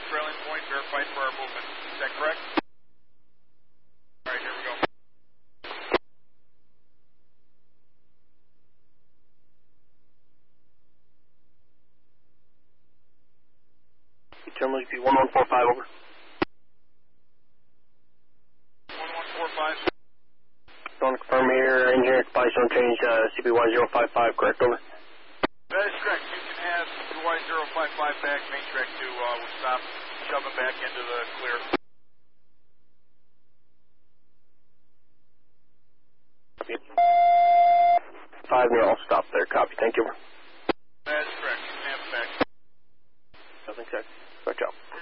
trailing point, verified for our movement. Is that correct? All right, here we go. Terminal UP 1145, over. 1145. Want to confirm here, engineer advice on change CPY 055, correct, over? That is correct. You can have CPY 055 back, main track 2, we'll stop, shove him back into the clear. Copy. 5 near, I'll stop there, copy, thank you. That is correct. You can have him back. Nothing, sir. Good job.